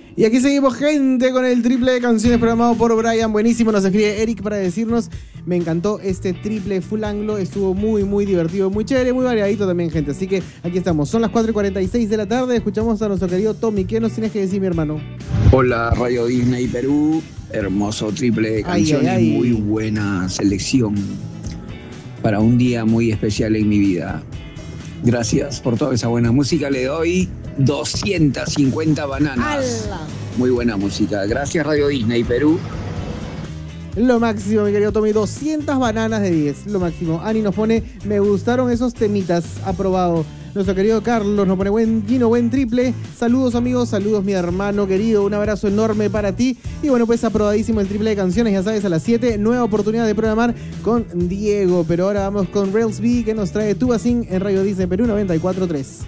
Y aquí seguimos, gente, con el triple de canciones programado por Brian. Buenísimo, nos escribe Eric para decirnos: me encantó este triple full anglo, estuvo muy, muy divertido, muy chévere, muy variadito también, gente. Así que aquí estamos, son las 4:46 de la tarde, escuchamos a nuestro querido Tommy. ¿Qué nos tienes que decir, mi hermano? Hola, Radio Disney Perú, hermoso triple de canciones, muy buena selección para un día muy especial en mi vida. Gracias por toda esa buena música, le doy 250 bananas. ¡Hala! Muy buena música. Gracias, Radio Disney Perú. Lo máximo, mi querido Tommy, 200 bananas de 10, lo máximo. Ani nos pone: me gustaron esos temitas, aprobado. Nuestro querido Carlos nos pone: buen Gino, buen triple. Saludos, amigos, saludos, mi hermano querido, un abrazo enorme para ti. Y bueno, pues aprobadísimo el triple de canciones, ya sabes, a las 7, nueva oportunidad de programar con Diego. Pero ahora vamos con Rails B, que nos trae Tubacín en Radio Disney Perú 94.3.